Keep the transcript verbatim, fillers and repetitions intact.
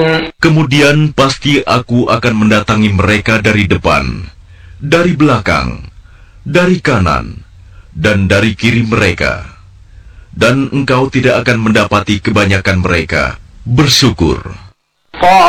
Kemudian pasti aku akan mendatangi mereka dari depan, dari belakang, dari kanan, dan dari kiri mereka. Dan engkau tidak akan mendapati kebanyakan mereka bersyukur.